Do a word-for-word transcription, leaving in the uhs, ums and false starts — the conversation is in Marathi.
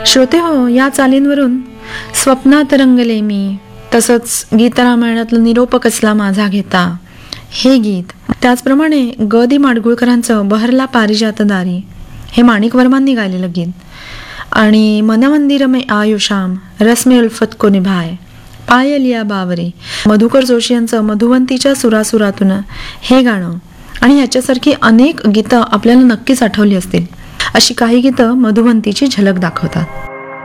श्रोते हो, या चालींवरून स्वप्नात रंगले मी, तसंच गीतरामायणातलं निरोप कसला माझा घेता हे गीत, त्याचप्रमाणे ग दि माडगुळकरांचं बहरला पारिजात दारी हे माणिक वर्मांनी गायलेलं गीत, आणि मनमंदिर में आयो शाम रस्मे उल्फत को निभाय पायलिया बावरे मधुकर जोशी यांचं मधुवंतीच्या सुरासुरातून हे गाणं, आणि ह्याच्यासारखी अनेक गीतं आपल्याला नक्कीच आठवली असतील. अशी काही गीतं मधुवंतीची झलक दाखवतात.